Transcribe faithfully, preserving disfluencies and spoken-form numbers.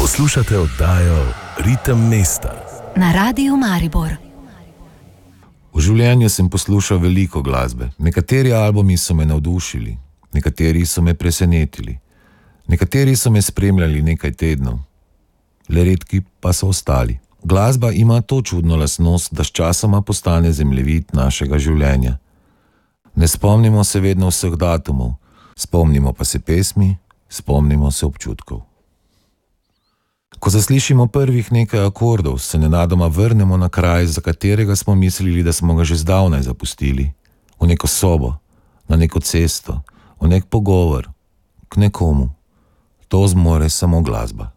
Poslušate oddajo Ritem mesta na Radiu Maribor. V življenju sem poslušal veliko glasbe. Nekateri albumi so me navdušili, nekateri so me presenetili, nekateri so me spremljali nekaj tednov, le redki pa so ostali. Glasba ima to čudno lastnost, da sčasoma postane zemljevid našega življenja. Ne spomnimo se vedno vseh datumov, spomnimo pa se pesmi, spomnimo se občutkov. Ko zaslišimo prvih nekaj akordov, se nenadoma vrnemo na kraj, za katerega smo mislili, da smo ga že zdavnaj zapustili. V neko sobo, na neko cesto, v nek pogovor, k nekomu. To zmore samo glasba.